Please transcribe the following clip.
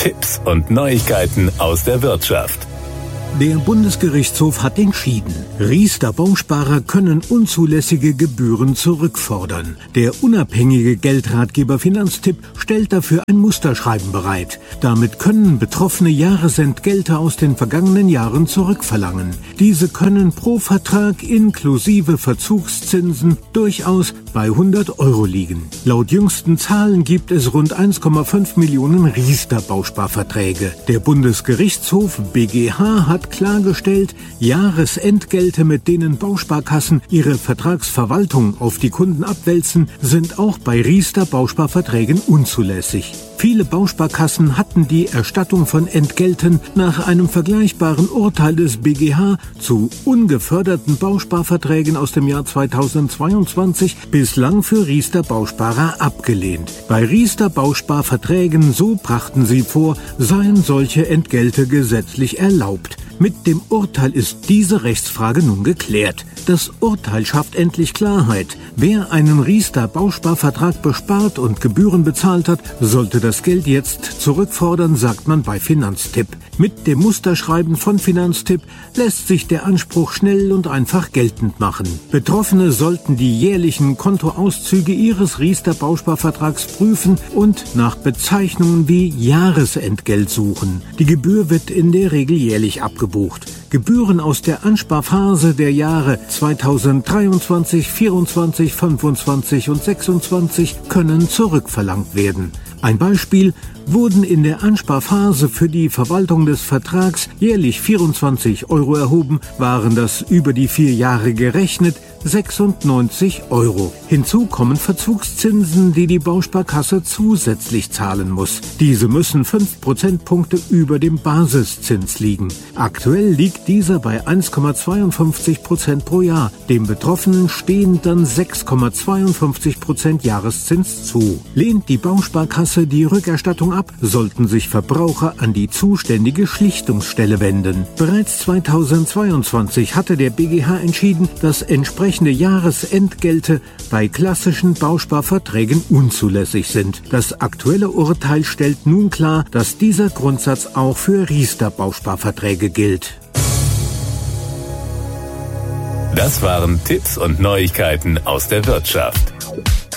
Tipps und Neuigkeiten aus der Wirtschaft. Der Bundesgerichtshof hat entschieden, Riester-Bausparer können unzulässige Gebühren zurückfordern. Der unabhängige Geldratgeber Finanztipp stellt dafür ein Musterschreiben bereit. Damit können Betroffene Jahresentgelte aus den vergangenen Jahren zurückverlangen. Diese können pro Vertrag inklusive Verzugszinsen durchaus bei 100 € liegen. Laut jüngsten Zahlen gibt es rund 1,5 Millionen Riester-Bausparverträge. Der Bundesgerichtshof BGH hat klargestellt, Jahresentgelte, mit denen Bausparkassen ihre Vertragsverwaltung auf die Kunden abwälzen, sind auch bei Riester-Bausparverträgen unzulässig. Viele Bausparkassen hatten die Erstattung von Entgelten nach einem vergleichbaren Urteil des BGH zu ungeförderten Bausparverträgen aus dem Jahr 2022 bislang für Riester-Bausparer abgelehnt. Bei Riester-Bausparverträgen, so brachten sie vor, seien solche Entgelte gesetzlich erlaubt. Mit dem Urteil ist diese Rechtsfrage nun geklärt. Das Urteil schafft endlich Klarheit. Wer einen Riester-Bausparvertrag bespart und Gebühren bezahlt hat, sollte das Geld jetzt zurückfordern, sagt man bei Finanztipp. Mit dem Musterschreiben von Finanztipp lässt sich der Anspruch schnell und einfach geltend machen. Betroffene sollten die jährlichen Kontoauszüge ihres Riester-Bausparvertrags prüfen und nach Bezeichnungen wie Jahresentgelt suchen. Die Gebühr wird in der Regel jährlich abgebucht. Gebühren aus der Ansparphase der Jahre 2023, 24, 25 und 26 können zurückverlangt werden. Ein Beispiel: wurden in der Ansparphase für die Verwaltung des Vertrags jährlich 24 € erhoben, waren das über die 4 Jahre gerechnet 96 €. Hinzu kommen Verzugszinsen, die die Bausparkasse zusätzlich zahlen muss. Diese müssen 5 Prozentpunkte über dem Basiszins liegen. Aktuell liegt dieser bei 1,52% pro Jahr. Dem Betroffenen stehen dann 6,52% Jahreszins zu. Lehnt die Bausparkasse die Rückerstattung ab, sollten sich Verbraucher an die zuständige Schlichtungsstelle wenden. Bereits 2022 hatte der BGH entschieden, dass entsprechende Jahresentgelte bei klassischen Bausparverträgen unzulässig sind. Das aktuelle Urteil stellt nun klar, dass dieser Grundsatz auch für Riester-Bausparverträge gilt. Das waren Tipps und Neuigkeiten aus der Wirtschaft.